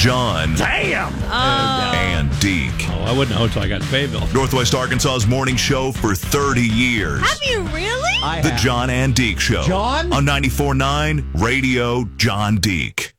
John Damn! and Deke. Oh, I wouldn't know until I got to Fayetteville. Northwest Arkansas's morning show for 30 years. Have you really? The John and Deke Show. John? On 94.9 Radio John Deke.